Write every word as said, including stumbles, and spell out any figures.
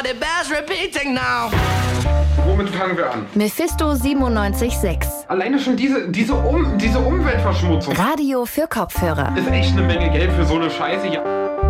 the bells repeating now. Womit fangen wir an? Mephisto siebenundneunzig Komma sechs. Alleine schon diese, diese, um, diese Umweltverschmutzung. Radio für Kopfhörer. Ist echt eine Menge Geld für so eine Scheiße. Ja.